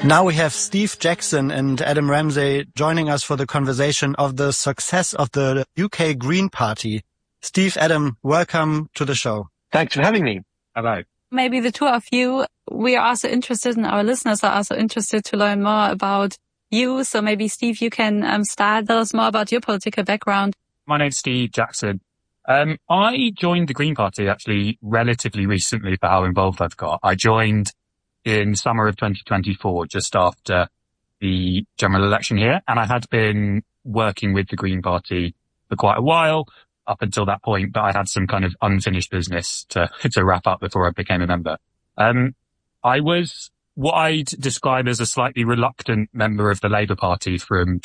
Now we have Steve Jackson and Adam Ramsey joining us for the conversation of the success of the UK Green Party. Steve, Adam, welcome to the show. Thanks for having me. Hello. Maybe the two of you, we are also interested and our listeners are also interested to learn more about you. So maybe Steve, you can start. Tell us more about your political background. My name's Steve Jackson. I joined the Green Party actually relatively recently for how involved I've got. I joined in summer of 2024, just after the general election here. And I had been working with the Green Party for quite a while up until that point, but I had some kind of unfinished business to wrap up before I became a member. I was what I'd describe as a slightly reluctant member of the Labour Party from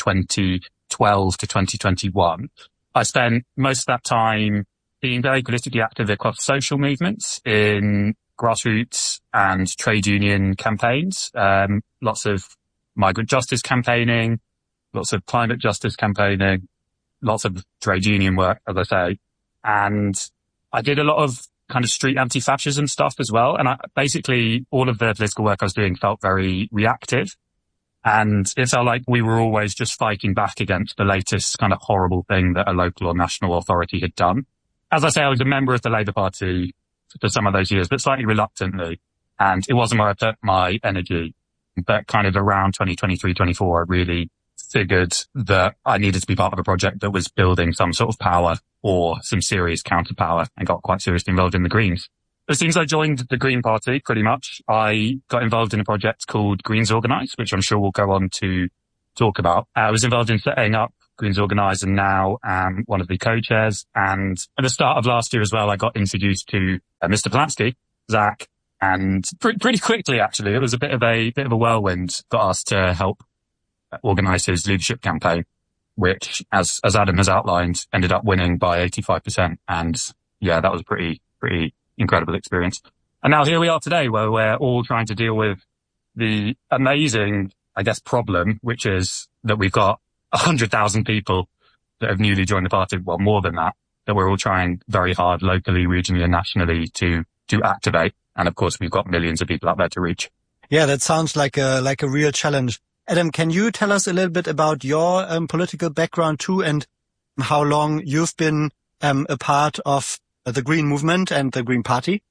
2012 to 2021. I spent most of that time being very politically active across social movements in grassroots and trade union campaigns, lots of migrant justice campaigning, lots of climate justice campaigning, lots of trade union work, as I say. And I did a lot of kind of street anti-fascism stuff as well. And basically all of the political work I was doing felt very reactive. And it felt like we were always just fighting back against the latest kind of horrible thing that a local or national authority had done. As I say, I was a member of the Labour Party for some of those years, but slightly reluctantly. And it wasn't where I put my energy. But kind of around 2023, 24, I really figured that I needed to be part of a project that was building some sort of power or some serious counterpower, and got quite seriously involved in the Greens. As soon as I joined the Green Party, pretty much, I got involved in a project called Greens Organise, which I'm sure we'll go on to talk about. I was involved in setting up Greens Organise, and now am one of the co-chairs. And at the start of last year as well, I got introduced to Mr. Polanski, Zach, and pretty quickly, actually, it was a bit of a whirlwind. Got asked to help organise his leadership campaign, which, as Adam has outlined, ended up winning by 85%. And yeah, that was a pretty incredible experience. And now here we are today, where we're all trying to deal with the amazing, I guess, problem, which is that we've got 100,000 people that have newly joined the party, well, more than that we're all trying very hard locally, regionally and nationally to activate. And of course, we've got millions of people out there to reach. Yeah, that sounds like a real challenge. Adam, can you tell us a little bit about your political background too, and how long you've been a part of the Green movement and the Green Party?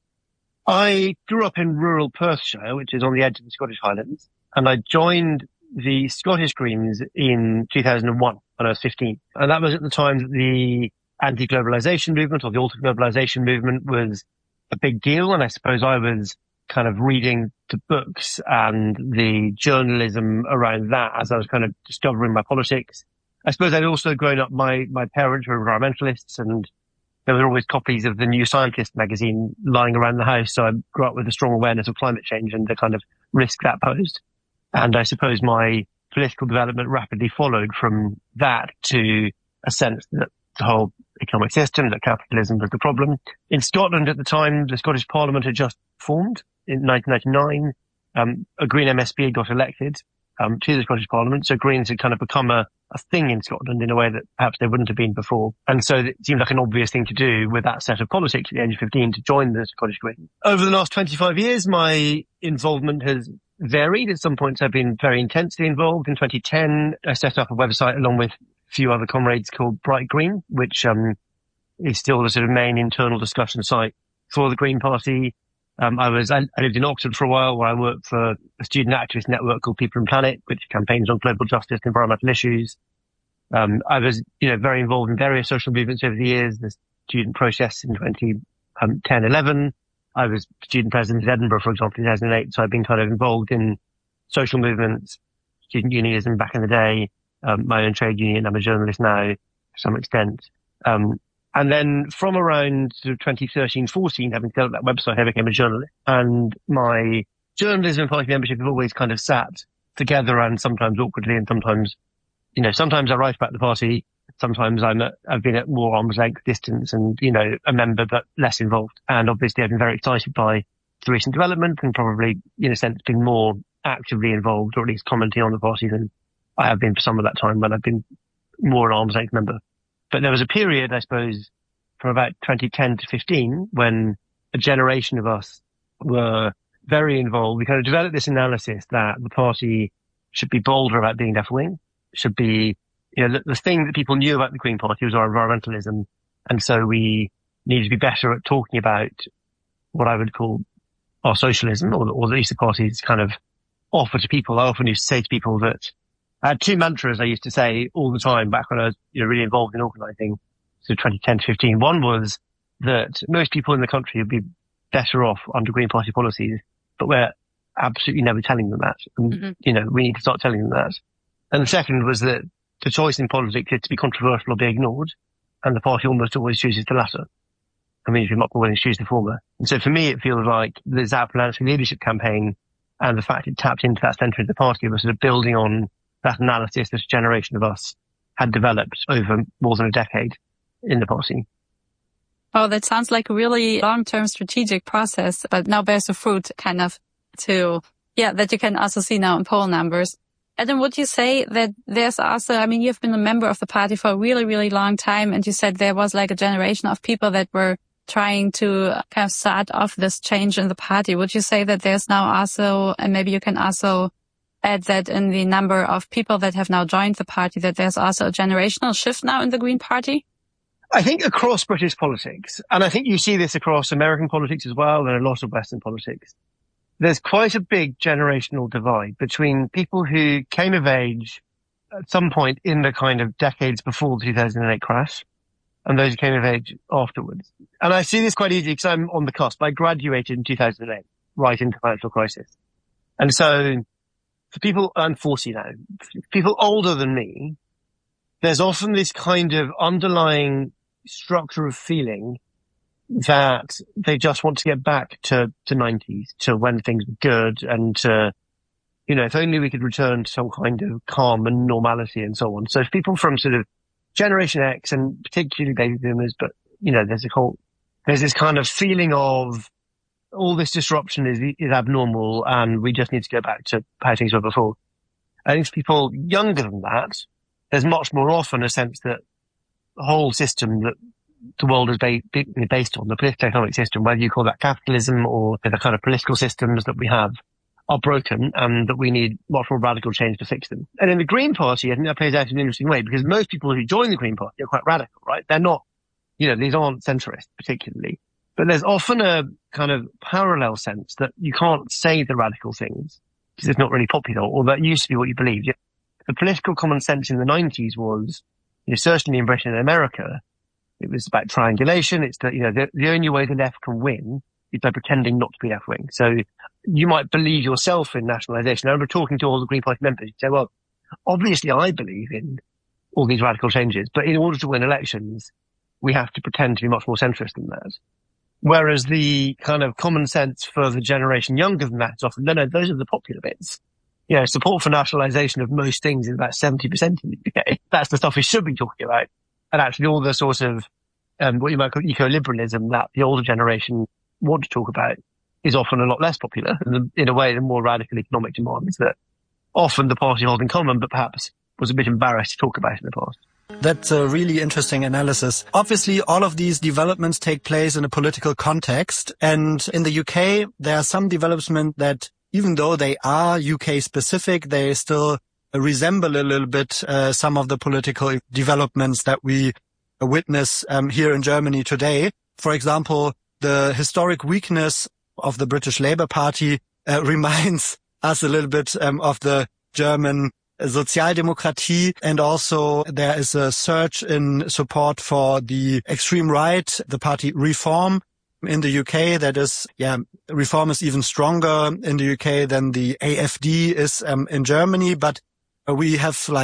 I grew up in rural Perthshire, which is on the edge of the Scottish Highlands, and I joined the Scottish Greens in 2001 when I was 15. And that was at the time that the anti-globalization movement, or the alter-globalization movement, was a big deal. And I suppose I was kind of reading the books and the journalism around that as I was kind of discovering my politics. I suppose I'd also grown up, my parents were environmentalists, and there were always copies of the New Scientist magazine lying around the house. So I grew up with a strong awareness of climate change and the kind of risk that posed. And I suppose my political development rapidly followed from that to a sense that the whole economic system, that capitalism was the problem. In Scotland at the time, the Scottish Parliament had just formed in 1999. A Green MSP had got elected to the Scottish Parliament. So Greens had kind of become a thing in Scotland in a way that perhaps they wouldn't have been before. And so it seemed like an obvious thing to do with that set of politics at the age of 15 to join the Scottish Greens. Over the last 25 years, my involvement has varied. At some points I've been very intensely involved. In 2010, I set up a website along with a few other comrades called Bright Green, which is still the sort of main internal discussion site for the Green Party. I lived in Oxford for a while, where I worked for a student activist network called People and Planet, which campaigns on global justice and environmental issues. I was, very involved in various social movements over the years. The student protests in 2010, 11. I was student president of Edinburgh, for example, in 2008. So I've been kind of involved in social movements, student unionism back in the day, my own trade union. I'm a journalist now to some extent. And then from around sort of 2013, 14, having set up that website, I became a journalist. And my journalism and party membership have always kind of sat together, and sometimes awkwardly, and sometimes, sometimes I write about the party. Sometimes I've been at more arm's length distance and, a member, but less involved. And obviously I've been very excited by the recent development, and probably, in a sense, been more actively involved, or at least commenting on the party, than I have been for some of that time when I've been more an arm's length member. But there was a period, I suppose, from about 2010 to 15, when a generation of us were very involved. We kind of developed this analysis that the party should be bolder about being left-wing, should be, the thing that people knew about the Green Party was our environmentalism. And so we needed to be better at talking about what I would call our socialism, or at least the party's kind of offer to people. I often used to say to people that I had two mantras I used to say all the time back when I was really involved in organising, so 2010 to 15. One was that most people in the country would be better off under Green Party policies, but we're absolutely never telling them that. And, we need to start telling them that. And the second was that the choice in politics is to be controversial or be ignored, and the party almost always chooses the latter. I mean, if you're not willing to choose the former. And so for me, it feels like the Zapp Planetary Leadership Campaign and the fact it tapped into that centre of the party was sort of building on that analysis this generation of us had developed over more than a decade in the party. Oh, that sounds like a really long-term strategic process, but now bears the fruit kind of that you can also see now in poll numbers. Adam, would you say that there's also, you've been a member of the party for a really, really long time, and you said there was like a generation of people that were trying to kind of start off this change in the party. Would you say that there's now also, and maybe you can also add that in the number of people that have now joined the party, that there's also a generational shift now in the Green Party? I think across British politics, and I think you see this across American politics as well, and a lot of Western politics, there's quite a big generational divide between people who came of age at some point in the kind of decades before the 2008 crash and those who came of age afterwards. And I see this quite easily because I'm on the cusp. I graduated in 2008, right into the financial crisis. And so for people, I'm 40 now, people older than me, there's often this kind of underlying structure of feeling that they just want to get back to 90s, to when things were good, and to, if only we could return to some kind of calm and normality and so on. So if people from sort of Generation X and particularly baby boomers, but, there's this kind of feeling of all this disruption is abnormal and we just need to go back to how things were before. I think for people younger than that, there's much more often a sense that the whole system that the world is based on, the political economic system, whether you call that capitalism or the kind of political systems that we have, are broken and that we need much more radical change to fix them. And in the Green Party, I think that plays out in an interesting way because most people who join the Green Party are quite radical, right? They're not, these aren't centrists particularly, but there's often a kind of parallel sense that you can't say the radical things because it's not really popular, or that used to be what you believed. The political common sense in the 90s was, certainly in Britain and America, it was about triangulation. It's that, the only way the left can win is by pretending not to be left-wing. So you might believe yourself in nationalisation. I remember talking to all the Green Party members. You'd say, well, obviously I believe in all these radical changes, but in order to win elections, we have to pretend to be much more centrist than that. Whereas the kind of common sense for the generation younger than that is often, no, those are the popular bits. Support for nationalisation of most things is about 70% in the UK. That's the stuff we should be talking about. And actually all the sort of, what you might call eco-liberalism that the older generation want to talk about is often a lot less popular. And in a way, the more radical economic demands that often the party holds in common, but perhaps was a bit embarrassed to talk about in the past. That's a really interesting analysis. Obviously, all of these developments take place in a political context. And in the UK, there are some developments that, even though they are UK specific, they still resemble a little bit some of the political developments that we witness here in Germany today. For example, the historic weakness of the British Labour Party reminds us a little bit of the German Sozialdemokratie, and also there is a surge in support for the extreme right, the party Reform in the UK. That is, Reform is even stronger in the UK than the AfD is in Germany, but we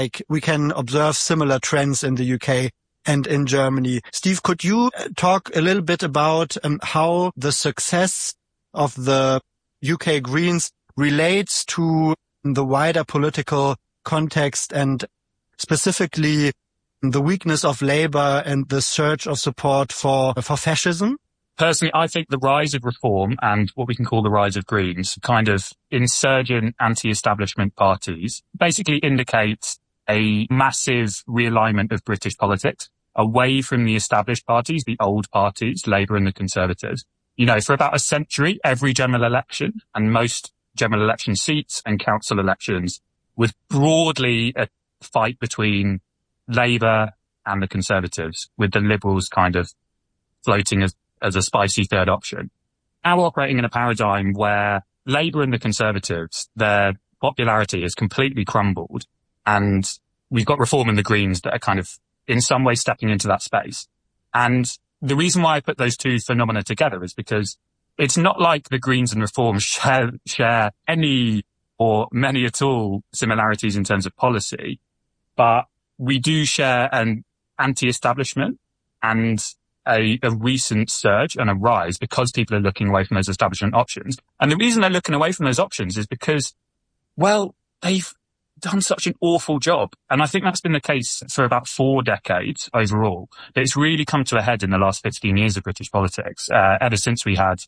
can observe similar trends in the UK and in Germany. Steve, could you talk a little bit about how the success of the UK Greens relates to the wider political context and specifically the weakness of Labour and the surge of support for fascism? Personally, I think the rise of Reform and what we can call the rise of Greens, kind of insurgent anti-establishment parties, basically indicates a massive realignment of British politics away from the established parties, the old parties, Labour and the Conservatives, for about a century, every general election and most general election seats and council elections was broadly a fight between Labour and the Conservatives, with the Liberals kind of floating as a spicy third option. Now operating in a paradigm where Labour and the Conservatives, their popularity has completely crumbled, and we've got Reform and the Greens that are kind of in some way stepping into that space. And the reason why I put those two phenomena together is because it's not like the Greens and Reform share any or many at all similarities in terms of policy, but we do share an anti-establishment and a recent surge and a rise because people are looking away from those establishment options. And the reason they're looking away from those options is because, well, they've done such an awful job. And I think that's been the case for about 4 decades overall. But it's really come to a head in the last 15 years of British politics, ever since we had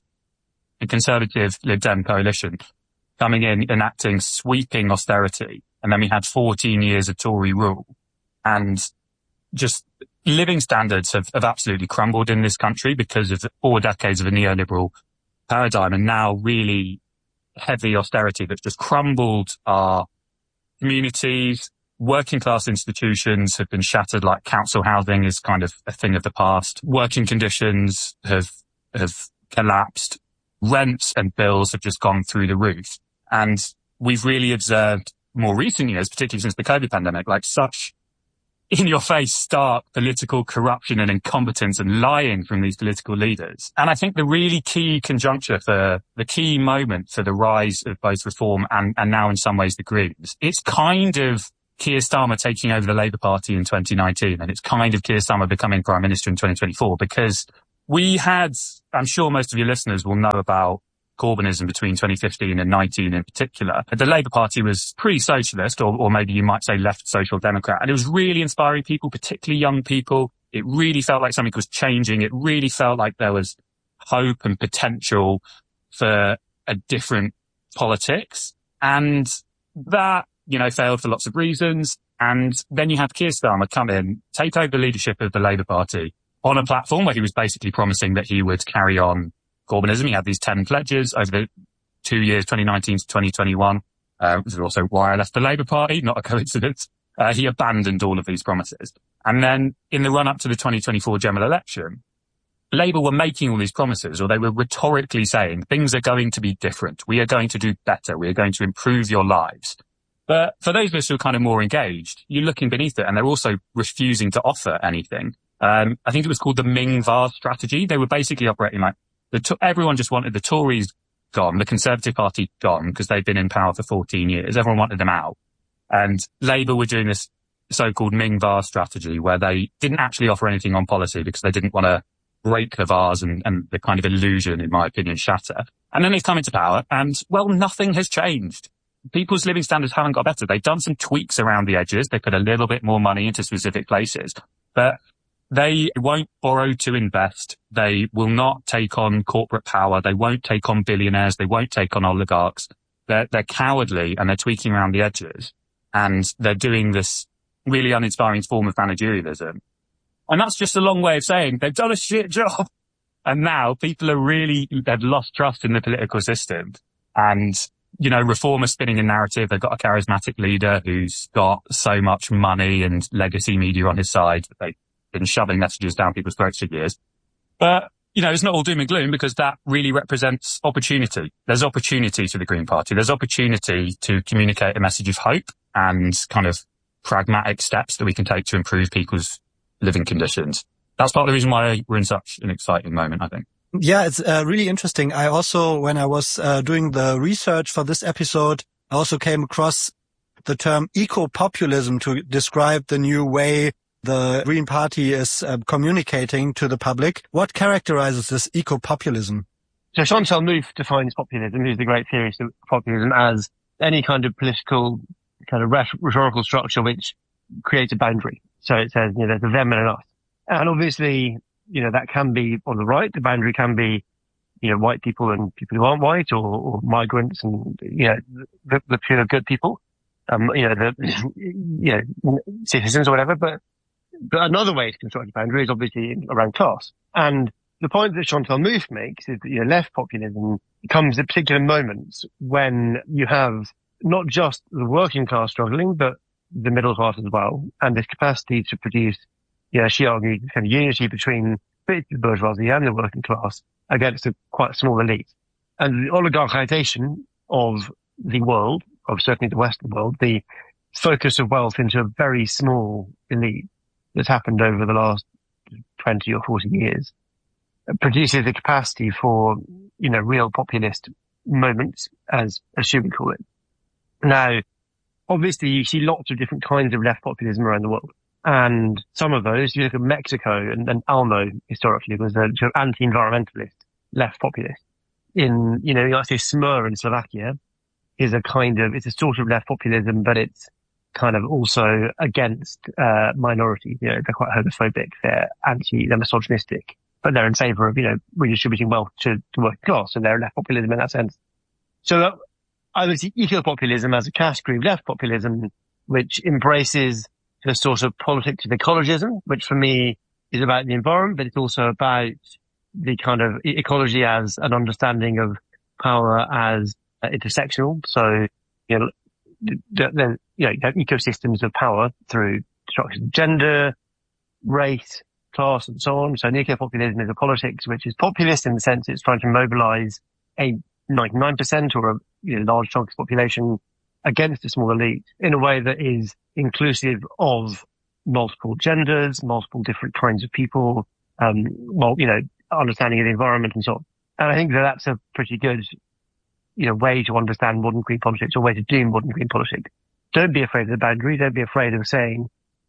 a Conservative Lib Dem coalition coming in, enacting sweeping austerity. And then we had 14 years of Tory rule. And just living standards have absolutely crumbled in this country because of 4 decades of a neoliberal paradigm, and now really heavy austerity that's just crumbled our communities. Working class institutions have been shattered, like council housing is kind of a thing of the past. Working conditions have collapsed. Rents and bills have just gone through the roof. And we've really observed more recent years, particularly since the COVID pandemic, like such in-your-face stark political corruption and incompetence and lying from these political leaders. And I think the really key conjuncture for the key moment for the rise of both Reform and now in some ways the Greens, it's kind of Keir Starmer taking over the Labour Party in 2019, and it's kind of Keir Starmer becoming Prime Minister in 2024, because we had, I'm sure most of your listeners will know about Corbynism between 2015 and 19 in particular. The Labour Party was pretty socialist, or maybe you might say left social democrat. And it was really inspiring people, particularly young people. It really felt like something was changing. It really felt like there was hope and potential for a different politics. And that, failed for lots of reasons. And then you had Keir Starmer come in, take over the leadership of the Labour Party on a platform where he was basically promising that he would carry on Corbynism. He had these 10 pledges over the 2 years, 2019 to 2021. This is also why I left the Labour Party, not a coincidence. He abandoned all of these promises. And then in the run-up to the 2024 general election, Labour were making all these promises, or they were rhetorically saying, things are going to be different. We are going to do better. We are going to improve your lives. But for those of us who are kind of more engaged, you're looking beneath it, and they're also refusing to offer anything. I think it was called the Ming-Vase strategy. They were basically operating like everyone just wanted the Tories gone, the Conservative Party gone, because they'd been in power for 14 years. Everyone wanted them out. And Labour were doing this so-called Ming-Vase strategy where they didn't actually offer anything on policy because they didn't want to break the vase and the kind of illusion, in my opinion, shatter. And then they've come into power and, well, nothing has changed. People's living standards haven't got better. They've done some tweaks around the edges. They put a little bit more money into specific places, but they won't borrow to invest. They will not take on corporate power. They won't take on billionaires. They won't take on oligarchs. They're cowardly and they're tweaking around the edges. And they're doing this really uninspiring form of managerialism. And that's just a long way of saying they've done a shit job. And now people are they've lost trust in the political system. And, Reform are spinning a narrative. They've got a charismatic leader who's got so much money and legacy media on his side that they've been shoving messages down people's throats for years. But, it's not all doom and gloom, because that really represents opportunity. There's opportunity to the Green Party. There's opportunity to communicate a message of hope and kind of pragmatic steps that we can take to improve people's living conditions. That's part of the reason why we're in such an exciting moment, I think. Yeah, it's really interesting. I also, when I was doing the research for this episode, I also came across the term eco-populism to describe the new way the Green Party is communicating to the public. What characterizes this eco-populism? So Chantal Mouffe defines populism, who's the great theorist of populism, as any kind of political, kind of rhetorical structure which creates a boundary. So it says, there's a them and an us. And obviously, that can be on the right. The boundary can be, white people and people who aren't white, or migrants and, the pure good people, citizens or whatever. But another way to construct a boundary is obviously around class. And the point that Chantal Mouffe makes is that, left populism comes at particular moments when you have not just the working class struggling, but the middle class as well, and this capacity to produce, she argued, kind of unity between the bourgeoisie and the working class against a quite small elite. And the oligarchization of the world, of certainly the Western world, the focus of wealth into a very small elite that's happened over the last 20 or 40 years, produces the capacity for, real populist moments, as she would call it. Now, obviously, you see lots of different kinds of left populism around the world. And some of those, you look at Mexico, and Almo historically was a sort of anti-environmentalist left populist. In, like say Smer in Slovakia is it's a sort of left populism, but it's kind of also against, minorities. They're quite homophobic. They're misogynistic, but they're in favor of, redistributing wealth to working class. So they're left populism in that sense. So I would see eco-populism as a category of left populism, which embraces the sort of politics of ecologism, which for me is about the environment, but it's also about the kind of ecology as an understanding of power as intersectional. So, you have ecosystems of power through structures of gender, race, class, and so on. So eco-populism is a politics which is populist in the sense it's trying to mobilize a 99% or a large chunk of the population against a small elite in a way that is inclusive of multiple genders, multiple different kinds of people, understanding of the environment and so on. And I think that that's a pretty good, way to understand modern green politics, or way to do modern green politics. Don't be afraid of the boundary. Don't be afraid of saying,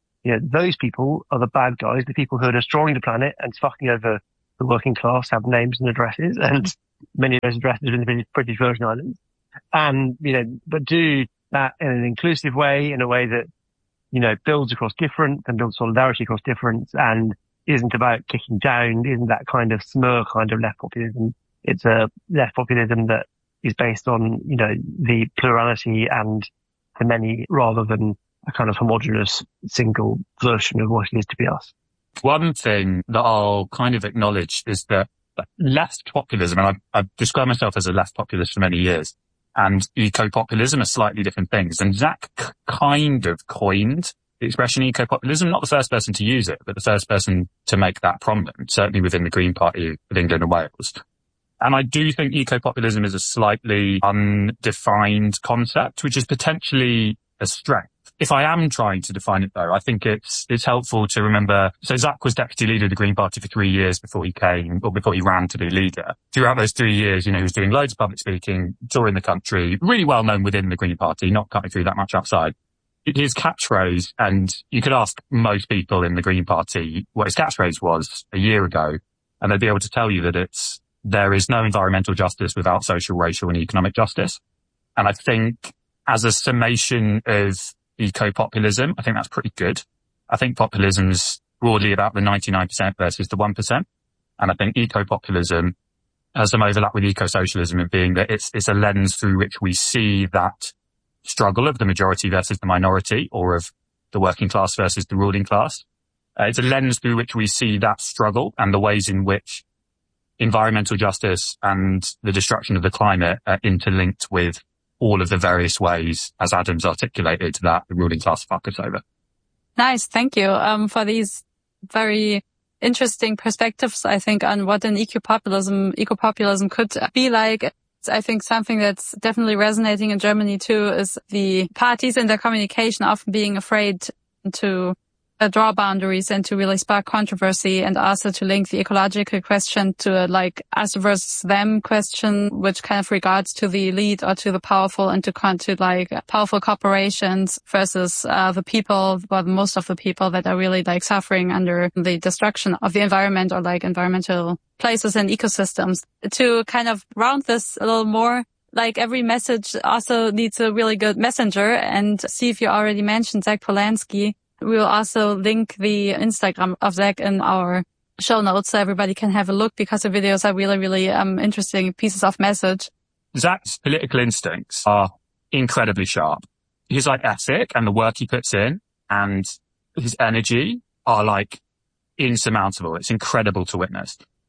those people are the bad guys, the people who are destroying the planet and fucking over the working class, have names and addresses, and many of those addresses are in the British Virgin Islands. And, but do that in an inclusive way, in a way that, builds across difference and builds solidarity across difference, and isn't about kicking down, isn't that kind of Smer kind of left populism. It's a left populism that is based on, the plurality and the many, rather than a kind of homogenous single version of what it is to be us. One thing that I'll kind of acknowledge is that left populism, and I've described myself as a left populist for many years, and eco-populism are slightly different things. And Zach kind of coined the expression eco-populism, not the first person to use it, but the first person to make that prominent, certainly within the Green Party of England and Wales. And I do think eco-populism is a slightly undefined concept, which is potentially a strength. If I am trying to define it though, I think it's helpful to remember. So Zach was deputy leader of the Green Party for 3 years before he ran to be leader. Throughout those 3 years, he was doing loads of public speaking, touring the country, really well known within the Green Party, not coming through that much outside. His catchphrase, and you could ask most people in the Green Party what his catchphrase was a year ago, and they'd be able to tell you that there is no environmental justice without social, racial, and economic justice. And I think as a summation of eco-populism, I think that's pretty good. I think populism's broadly about the 99% versus the 1%. And I think eco-populism has some overlap with eco-socialism in being that it's a lens through which we see that struggle of the majority versus the minority, or of the working class versus the ruling class. It's a lens through which we see that struggle and the ways in which environmental justice and the destruction of the climate are interlinked with all of the various ways, as Adam's articulated, that the ruling class fuck us over. Nice. Thank you for these very interesting perspectives, I think, on what an eco-populism could be like. I think something that's definitely resonating in Germany too is the parties in their communication often being afraid to draw boundaries and to really spark controversy, and also to link the ecological question to us versus them question, which kind of regards to the elite or to the powerful, and to powerful corporations versus the people, well, most of the people that are really suffering under the destruction of the environment, or environmental places and ecosystems. To kind of round this a little more, every message also needs a really good messenger, and see if you already mentioned Zach Polanski. We will also link the Instagram of Zach in our show notes so everybody can have a look, because the videos are really, really interesting pieces of message. Zach's political instincts are incredibly sharp. His ethic and the work he puts in and his energy are insurmountable. It's incredible to witness.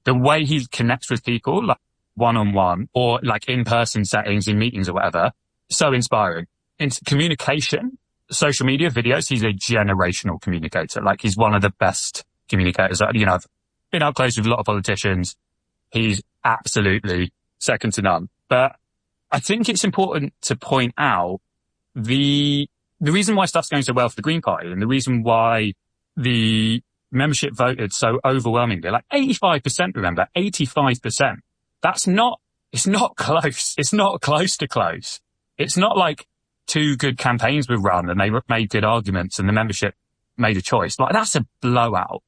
the way he connects with people, like one-on-one or like in-person settings, in meetings or whatever, so inspiring. In communication, social media, videos, he's a generational communicator. Like he's one of the best communicators. You know, I've been up close with a lot of politicians. He's absolutely second to none. But I think it's important to point out the reason why stuff's going so well for the Green Party and the reason why the membership voted so overwhelmingly, like 85%, remember, 85%. It's not close. It's not close to close. It's not like two good campaigns were run and they made good arguments and the membership made a choice. Like that's a blowout.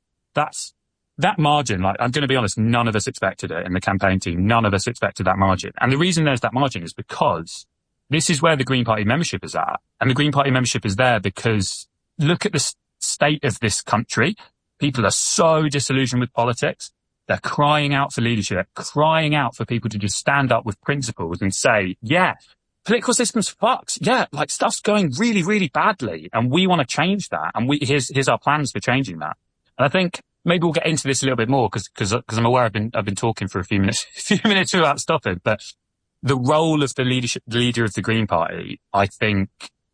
That margin, like I'm going to be honest, none of us expected it in the campaign team. None of us expected that margin. And the reason there's that margin is because this is where the Green Party membership is at. And the Green Party membership is there because look at the state of this country. People are so disillusioned with politics. They're crying out for leadership, crying out for people to just stand up with principles and say, yeah, political system's fucked. Yeah, like stuff's going really, really badly. And we want to change that. And here's our plans for changing that. And I think maybe we'll get into this a little bit more because I'm aware I've been talking for a few minutes without stopping. But the role of the leader of the Green Party, I think,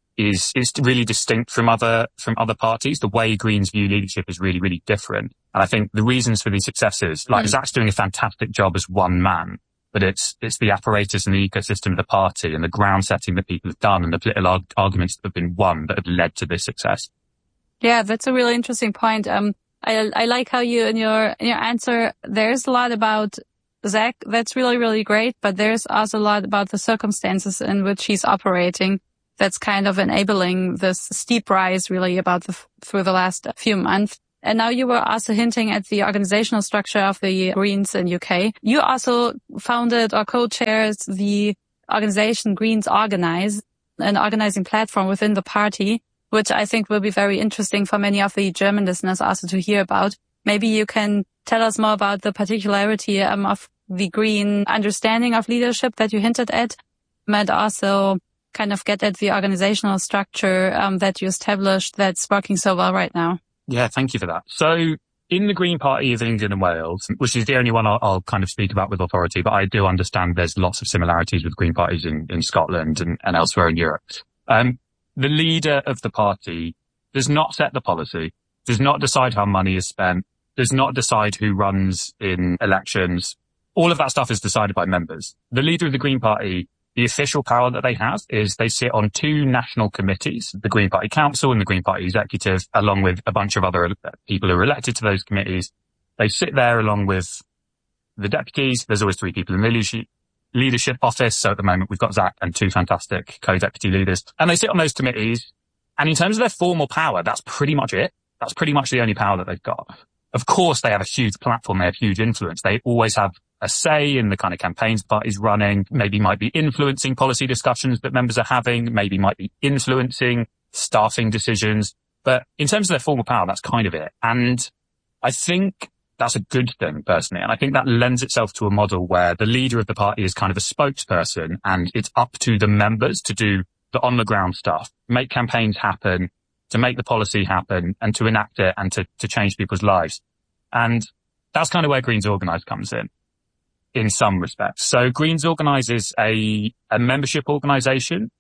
is really distinct from other parties. The way Greens view leadership is really, really different. And I think the reasons for these successes, like Zach's doing a fantastic job as one man, but it's the apparatus and the ecosystem of the party and the ground setting that people have done and the political arguments that have been won that have led to this success. Yeah, that's a really interesting point. I like how you, in your answer, there's a lot about Zach. That's really, really great. But there's also a lot about the circumstances in which he's operating. That's kind of enabling this steep rise really through the last few months. And now you were also hinting at the organizational structure of the Greens in UK. You also founded or co-chairs the organization Greens Organize, an organizing platform within the party, which I think will be very interesting for many of the German listeners also to hear about. Maybe you can tell us more about the particularity of the Green understanding of leadership that you hinted at, and also kind of get at the organizational structure that you established that's working so well right now. Yeah, thank you for that. So in the Green Party of England and Wales, which is the only one I'll kind of speak about with authority, but I do understand there's lots of similarities with Green parties in Scotland and elsewhere in Europe. The leader of the party does not set the policy, does not decide how money is spent, does not decide who runs in elections. All of that stuff is decided by members. The leader of the Green Party, the official power that they have is they sit on two national committees, the Green Party Council and the Green Party Executive, along with a bunch of other people who are elected to those committees. They sit there along with the deputies. There's always three people in the leadership office. So at the moment, we've got Zach and two fantastic co-deputy leaders. And they sit on those committees. And in terms of their formal power, that's pretty much it. That's pretty much the only power that they've got. Of course, they have a huge platform. They have huge influence. They always have a say in the kind of campaigns the party's running, maybe might be influencing policy discussions that members are having, maybe might be influencing staffing decisions. But in terms of their formal power, that's kind of it. And I think that's a good thing, personally. And I think that lends itself to a model where the leader of the party is kind of a spokesperson and it's up to the members to do the on the ground stuff, make campaigns happen, to make the policy happen and to enact it and to change people's lives. And that's kind of where Greens Organise comes in some respects. So Greens Organise is a membership organisation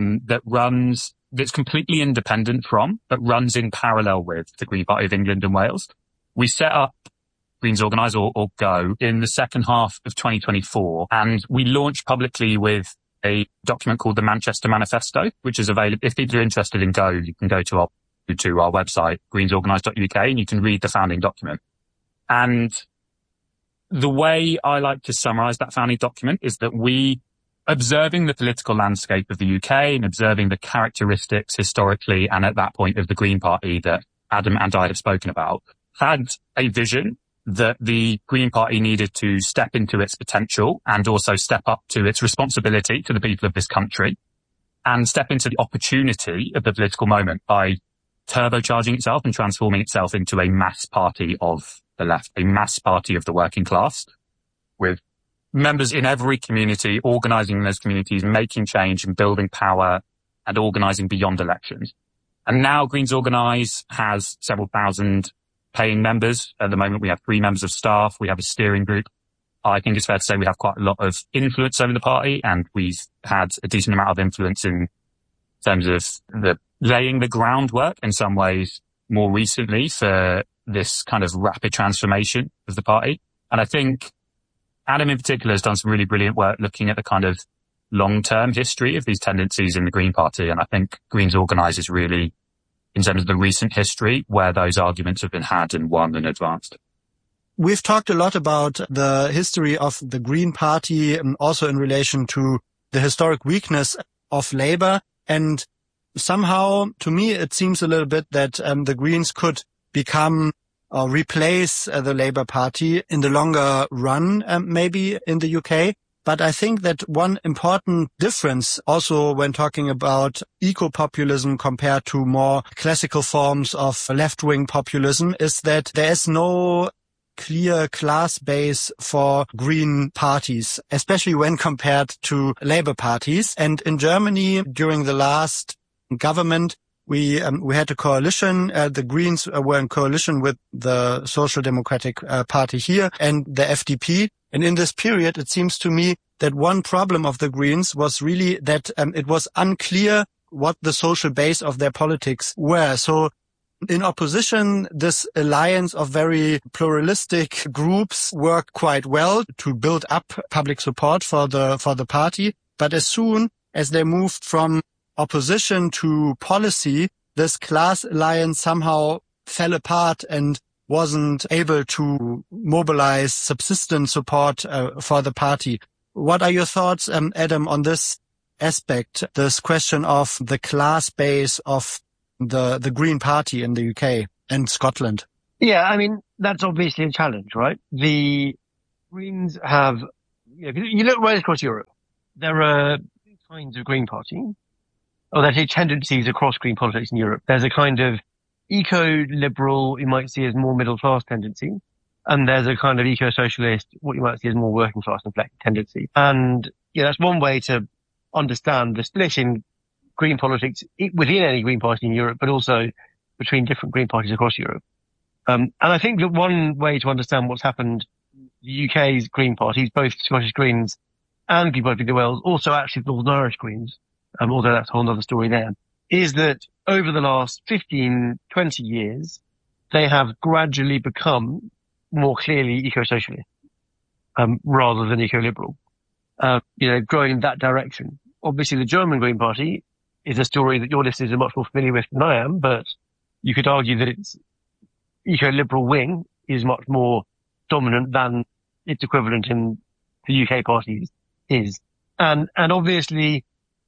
that's completely independent from, but runs in parallel with the Green Party of England and Wales. We set up Greens Organise or GO in the second half of 2024, and we launched publicly with a document called the Manchester Manifesto, which is available. If people are interested in GO, you can go to our website, greensorganise.uk, and you can read the founding document. And the way I like to summarize that founding document is that we, observing the political landscape of the UK and observing the characteristics historically and at that point of the Green Party that Adam and I have spoken about, had a vision that the Green Party needed to step into its potential and also step up to its responsibility to the people of this country and step into the opportunity of the political moment by turbocharging itself and transforming itself into a mass party of the left, a mass party of the working class, with members in every community organising in those communities, making change and building power and organising beyond elections. And now Greens Organise has several thousand paying members. At the moment, we have 3 members of staff. We have a steering group. I think it's fair to say we have quite a lot of influence over the party, and we've had a decent amount of influence in terms of laying the groundwork in some ways more recently for this kind of rapid transformation of the party. And I think Adam in particular has done some really brilliant work looking at the kind of long-term history of these tendencies in the Green Party. And I think Greens organises really, in terms of the recent history, where those arguments have been had and won and advanced. We've talked a lot about the history of the Green Party, and also in relation to the historic weakness of Labour. And somehow, to me, it seems a little bit that the Greens could become or replace the Labour Party in the longer run, maybe in the UK. But I think that one important difference also when talking about eco-populism compared to more classical forms of left-wing populism is that there is no clear class base for Green parties, especially when compared to Labour parties. And in Germany, during the last government, we had a coalition. The Greens were in coalition with the Social Democratic Party here and the FDP. And in this period, it seems to me that one problem of the Greens was really that it was unclear what the social base of their politics were. So in opposition, this alliance of very pluralistic groups worked quite well to build up public support for the party. But as soon as they moved from opposition to policy, this class alliance somehow fell apart and wasn't able to mobilize subsistent support for the party. What are your thoughts, Adam, on this aspect, this question of the class base of the Green Party in the UK and Scotland? Yeah, I mean, that's obviously a challenge, right? The Greens have, you look right across Europe, there are kinds of Green Party, or there are tendencies across Green politics in Europe. There's a kind of eco-liberal, you might see as more middle-class tendency, and there's a kind of eco-socialist, what you might see as more working-class and flexible tendency. And that's one way to understand the split in Green politics within any Green Party in Europe, but also between different Green parties across Europe. And I think that one way to understand what's happened, the UK's Green parties, both Scottish Greens and Green Party of Wales, also actually the Northern Irish Greens, although that's a whole other story there, is that over the last 15, 20 years, they have gradually become more clearly eco-socialist, rather than eco-liberal, growing in that direction. Obviously, the German Green Party is a story that your listeners are much more familiar with than I am, but you could argue that its eco-liberal wing is much more dominant than its equivalent in the UK party is. And obviously,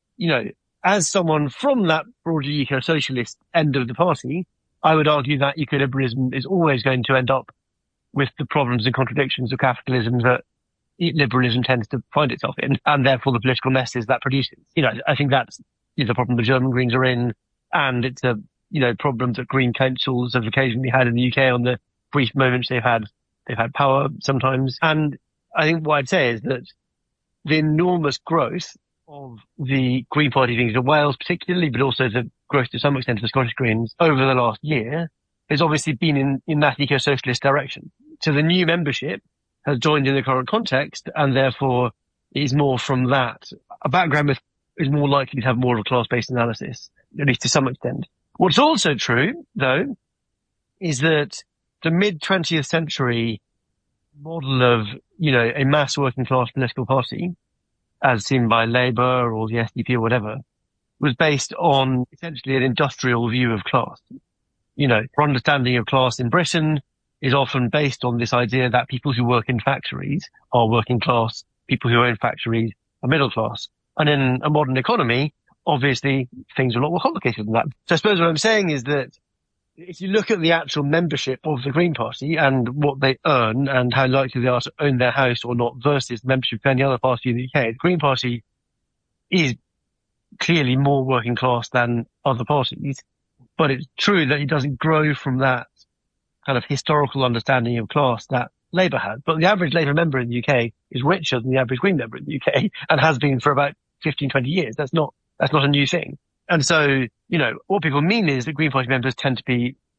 as someone from that broader eco-socialist end of the party, I would argue that eco-liberalism is always going to end up with the problems and contradictions of capitalism that liberalism tends to find itself in, and therefore the political messes that produces. I think that's the problem the German Greens are in, and it's a problem that Green councils have occasionally had in the UK on the brief moments they've had power sometimes. And I think what I'd say is that the enormous growth of the Green Party things in Wales particularly, but also the growth to some extent of the Scottish Greens over the last year has obviously been in that eco-socialist direction. So the new membership has joined in the current context, and therefore is more from that. A background is more likely to have more of a class-based analysis, at least to some extent. What's also true, though, is that the mid-20th century model of, a mass working class political party, as seen by Labour or the SDP or whatever, was based on essentially an industrial view of class. Our understanding of class in Britain is often based on this idea that people who work in factories are working class, people who own factories are middle class. And in a modern economy, obviously things are a lot more complicated than that. So I suppose what I'm saying is that if you look at the actual membership of the Green Party and what they earn and how likely they are to own their house or not versus membership of any other party in the UK, the Green Party is clearly more working class than other parties. But it's true that it doesn't grow from that kind of historical understanding of class that Labour had. But the average Labour member in the UK is richer than the average Green member in the UK and has been for about 15, 20 years. That's not a new thing. And so, what people mean is that Green Party members tend to be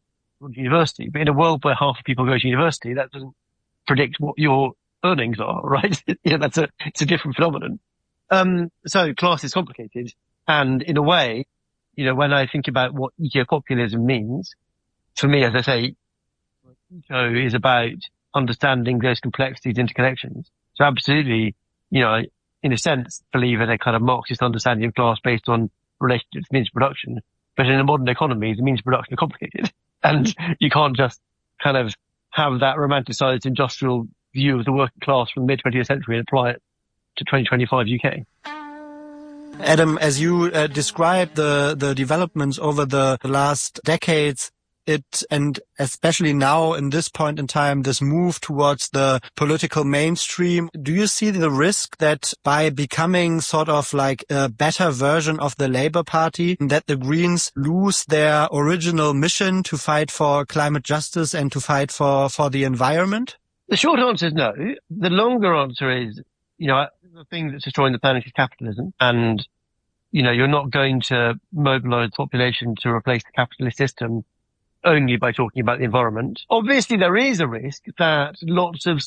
to university. But in a world where half the people go to university, that doesn't predict what your earnings are, right? It's a different phenomenon. So class is complicated. And in a way, when I think about what eco-populism means, for me, as I say, eco is about understanding those complexities, interconnections. So absolutely, I, in a sense, believe in a kind of Marxist understanding of class based on relationships to means of production. But in a modern economy, the means of production are complicated. And you can't just kind of have that romanticized industrial view of the working class from the mid-20th century and apply it to 2025 UK. Adam, as you described the developments over the last decades, and especially now in this point in time, this move towards the political mainstream, do you see the risk that by becoming sort of like a better version of the Labour Party, that the Greens lose their original mission to fight for climate justice and to fight for the environment? The short answer is no. The longer answer is, the thing that's destroying the planet is capitalism. And, you're not going to mobilize the population to replace the capitalist system only by talking about the environment. Obviously, there is a risk that lots of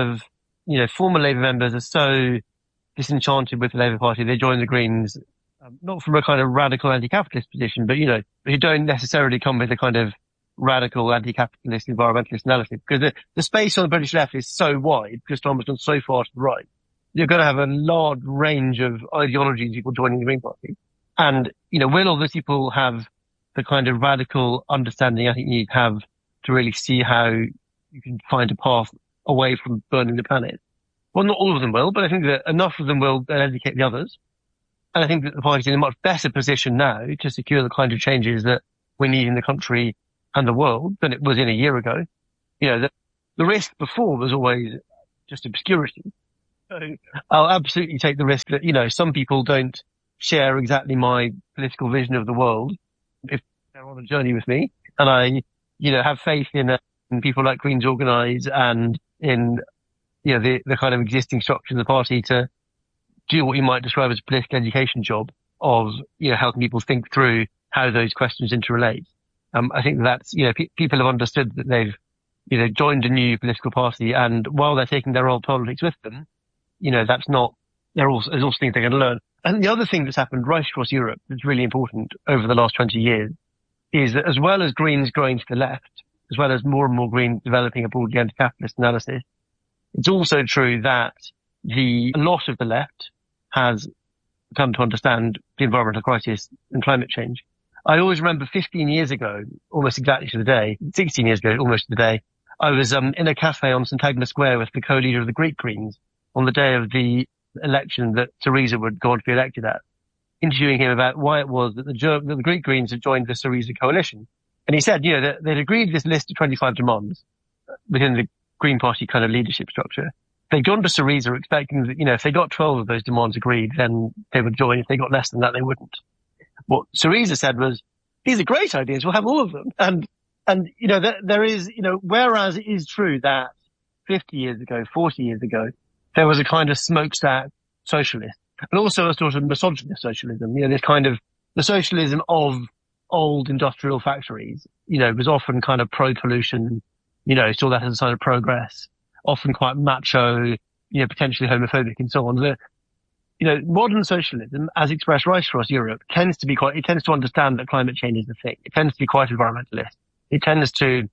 former Labour members are so disenchanted with the Labour Party, they join the Greens, not from a kind of radical anti-capitalist position, but, who don't necessarily come with a kind of radical anti-capitalist environmentalist analysis, because the space on the British left is so wide, because Thomas is so far to the right. You're going to have a large range of ideologies, people joining the Green Party. And, will all those people have the kind of radical understanding I think you have to really see how you can find a path away from burning the planet? Well, not all of them will, but I think that enough of them will educate the others. And I think that the party's in a much better position now to secure the kind of changes that we need in the country and the world than it was in a year ago. The risk before was always just obscurity. So I'll absolutely take the risk that, some people don't share exactly my political vision of the world if they're on a journey with me. And I, have faith in people like Greens Organise and in, the kind of existing structure of the party to do what you might describe as a political education job of, helping people think through how those questions interrelate. I think that's, people have understood that they've, joined a new political party, and while they're taking their old politics with them, that's not, there's also things they're going to learn. And the other thing that's happened right across Europe that's really important over the last 20 years is that as well as Greens growing to the left, as well as more and more Greens developing a broadly anti-capitalist analysis, it's also true that a lot of the left has come to understand the environmental crisis and climate change. I always remember 15 years ago, almost exactly to the day, 16 years ago, almost to the day, I was in a cafe on St Agnes Square with the co-leader of the Greek Greens on the day of the election that Syriza would go on to be elected at, interviewing him about why it was that the Greek Greens had joined the Syriza coalition. And he said, that they'd agreed this list of 25 demands within the Green Party kind of leadership structure. They'd gone to Syriza expecting that, if they got 12 of those demands agreed, then they would join. If they got less than that, they wouldn't. What Syriza said was, these are great ideas, we'll have all of them. And there is, whereas it is true that 50 years ago, 40 years ago, there was a kind of smokestack socialist, and also a sort of misogynist socialism, this kind of, the socialism of old industrial factories, was often kind of pro-pollution, saw that as a sign of progress, often quite macho, potentially homophobic and so on. Modern socialism, as expressed right across Europe, tends to understand that climate change is the thing. It tends to be quite environmentalist. It tends to,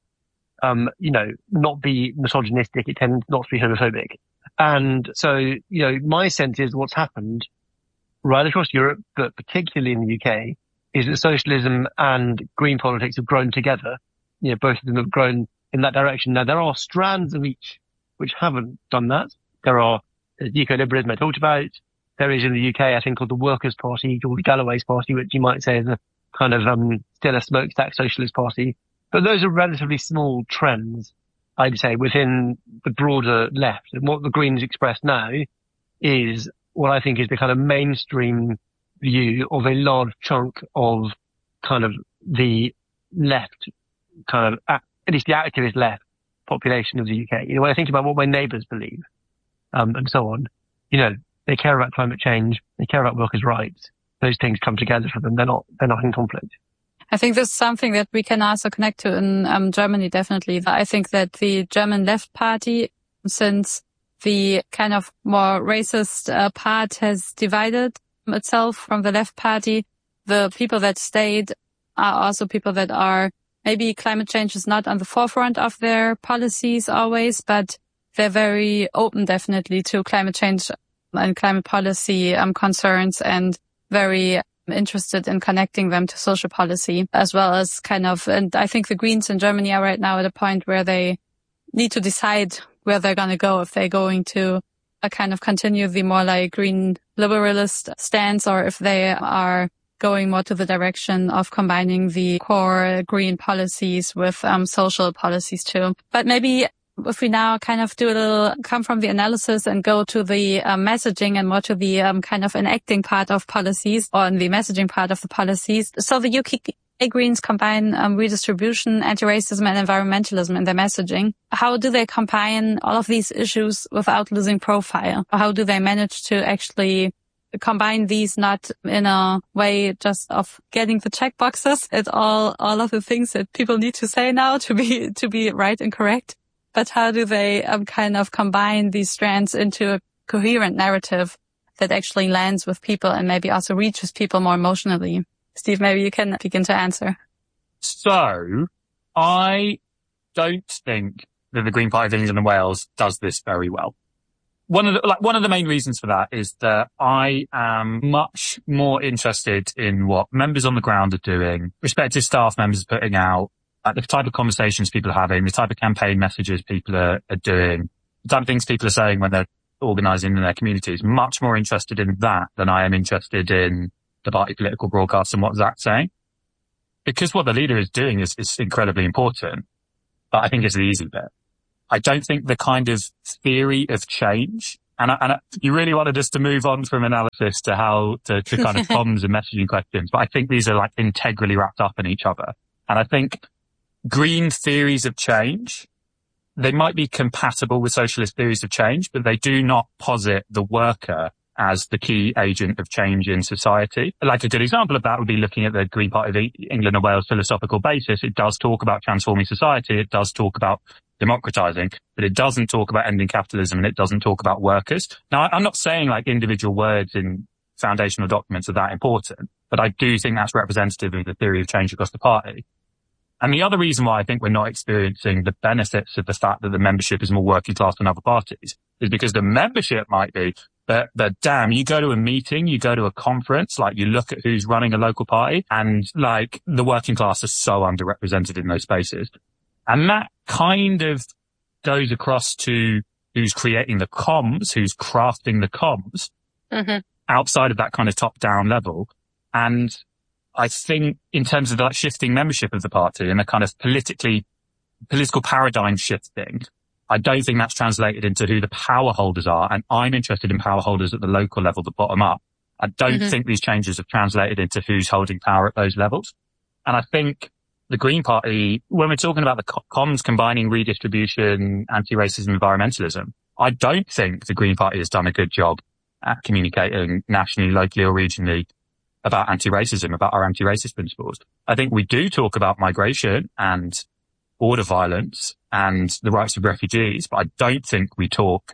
not be misogynistic. It tends not to be homophobic. And so, my sense is what's happened right across Europe, but particularly in the UK, is that socialism and green politics have grown together. Both of them have grown in that direction. Now, there are strands of each which haven't done that. There are eco-liberalism I talked about. There is in the UK, I think, called the Workers' Party, George Galloway's party, which you might say is a kind of still a smokestack socialist party. But those are relatively small trends, I'd say, within the broader left. And what the Greens express now is what I think is the kind of mainstream view of a large chunk of kind of the left, kind of, at least the activist left population of the UK. When I think about what my neighbours believe, and so on, they care about climate change, they care about workers' rights. Those things come together for them. They're not in conflict. I think this is something that we can also connect to in Germany, definitely. I think that the German Left Party, since the kind of more racist part has divided itself from the Left Party, the people that stayed are also people that are, maybe climate change is not on the forefront of their policies always, but they're very open definitely to climate change and climate policy concerns, and very interested in connecting them to social policy as well as and I think the Greens in Germany are right now at a point where they need to decide where they're going to go, if they're going to kind of continue the more like green liberalist stance, or if they are going more to the direction of combining the core green policies with social policies too. But maybe if we now kind of come from the analysis and go to the messaging and more to the kind of enacting part of policies, or in the messaging part of the policies. So the UK Greens combine redistribution, anti-racism and environmentalism in their messaging. How do they combine all of these issues without losing profile? How do they manage to actually combine these, not in a way just of getting the check boxes? It's all of the things that people need to say now to be right and correct. But how do they kind of combine these strands into a coherent narrative that actually lands with people and maybe also reaches people more emotionally? Steve, maybe you can begin to answer. So I don't think that the Green Party of England and Wales does this very well. One of the main reasons for that is that I am much more interested in what members on the ground are doing, respective staff members are putting out, the type of conversations people are having, the type of campaign messages people are doing, the type of things people are saying when they're organising in their communities. Much more interested in that than I am interested in the party political broadcasts and what Zach's saying. Because what the leader is doing is incredibly important, but I think it's the easy bit. I don't think the kind of theory of change, and you really wanted us to move on from analysis to how to kind of comms and messaging questions, but I think these are like integrally wrapped up in each other. And I think green theories of change, they might be compatible with socialist theories of change, but they do not posit the worker as the key agent of change in society. Like a good example of that would be looking at the Green Party of England and Wales philosophical basis. It does talk about transforming society. It does talk about democratizing, but it doesn't talk about ending capitalism, and it doesn't talk about workers. Now, I'm not saying like individual words in foundational documents are that important, but I do think that's representative of the theory of change across the party. And the other reason why I think we're not experiencing the benefits of the fact that the membership is more working class than other parties is because the membership might be, but damn, you go to a meeting, you go to a conference, like you look at who's running a local party, and like the working class is so underrepresented in those spaces. And that kind of goes across to who's creating the comms, who's crafting the comms outside of that kind of top-down level. And I think in terms of that shifting membership of the party and a kind of political paradigm shifting, I don't think that's translated into who the power holders are. And I'm interested in power holders at the local level, the bottom up. I don't think these changes have translated into who's holding power at those levels. And I think the Green Party, when we're talking about the comms combining redistribution, anti-racism, environmentalism, I don't think the Green Party has done a good job at communicating nationally, locally or regionally about anti-racism, about our anti-racist principles. I think we do talk about migration and border violence and the rights of refugees, but I don't think we talk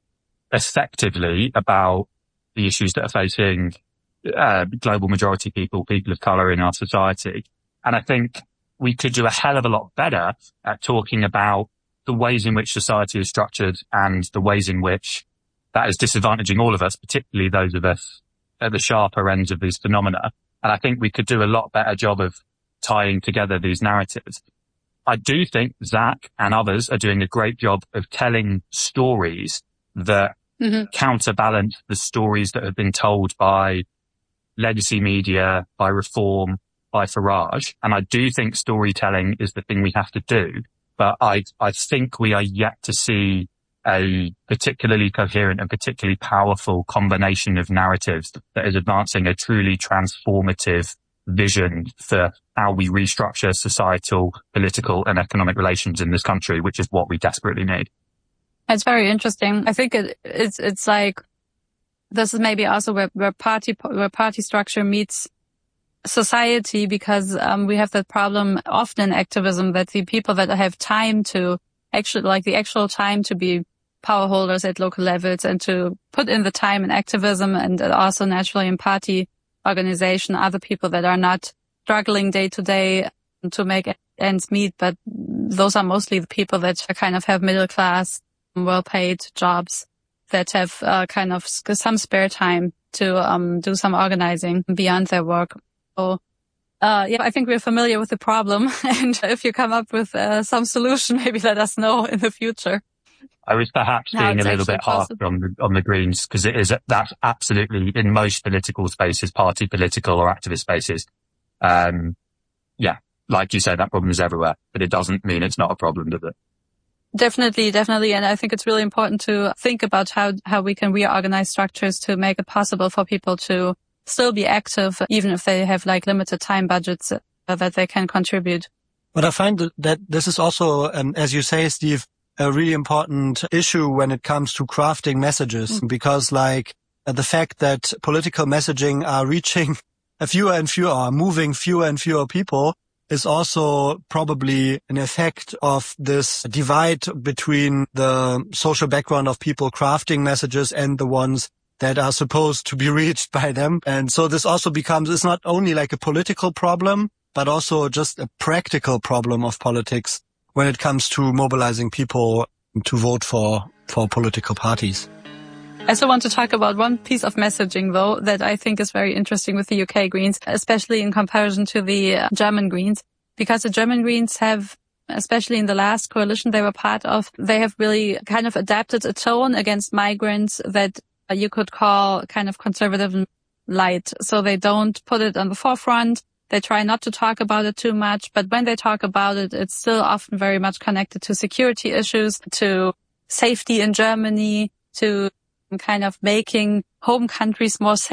effectively about the issues that are facing global majority people of colour in our society. And I think we could do a hell of a lot better at talking about the ways in which society is structured and the ways in which that is disadvantaging all of us, particularly those of us at the sharper ends of these phenomena. And I think we could do a lot better job of tying together these narratives. I do think Zach and others are doing a great job of telling stories that counterbalance the stories that have been told by legacy media, by Reform, by Farage. And I do think storytelling is the thing we have to do. But I think we are yet to see a particularly coherent and particularly powerful combination of narratives that is advancing a truly transformative vision for how we restructure societal, political and economic relations in this country, which is what we desperately need. It's very interesting. I think it's like, this is maybe also where party structure meets society, because we have that problem often in activism that the people that have time to actually, like the actual time to be power holders at local levels and to put in the time in activism and also naturally in party organization, are the people that are not struggling day to day to make ends meet, but those are mostly the people that kind of have middle class, well-paid jobs that have kind of some spare time to do some organizing beyond their work. So, yeah, I think we're familiar with the problem, and if you come up with some solution, maybe let us know in the future. I was perhaps being a little bit harsh on the Greens, because that's absolutely in most political spaces, party political or activist spaces. Yeah, like you said, that problem is everywhere, but it doesn't mean it's not a problem, does it? Definitely. And I think it's really important to think about how we can reorganize structures to make it possible for people to still be active, even if they have like limited time budgets that they can contribute. But I find that this is also, as you say, Steve, a really important issue when it comes to crafting messages, because like the fact that political messaging are reaching fewer and fewer, or moving fewer and fewer people, is also probably an effect of this divide between the social background of people crafting messages and the ones that are supposed to be reached by them. And so this also becomes, it's not only like a political problem, but also just a practical problem of politics when it comes to mobilizing people to vote for political parties. I still want to talk about one piece of messaging, though, that I think is very interesting with the UK Greens, especially in comparison to the German Greens, because the German Greens have, especially in the last coalition they were part of, they have really kind of adapted a tone against migrants that you could call kind of conservative and light. So they don't put it on the forefront. They try not to talk about it too much, but when they talk about it, it's still often very much connected to security issues, to safety in Germany, to kind of making home countries more safe.